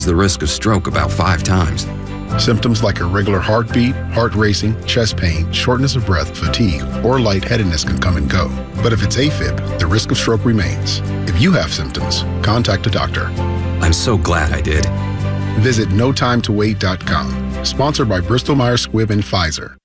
the risk of stroke about 5 times. Symptoms like irregular heartbeat, heart racing, chest pain, shortness of breath, fatigue, or lightheadedness can come and go. But if it's AFib, the risk of stroke remains. If you have symptoms, contact a doctor. I'm so glad I did. Visit notimetowait.com. Sponsored by Bristol Myers Squibb and Pfizer.